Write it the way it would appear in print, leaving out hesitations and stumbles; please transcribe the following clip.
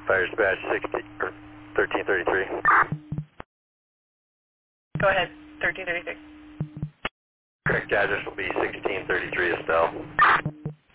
Fire dispatch 1333. Go ahead, 1333. Correct address will be 1633 Estelle.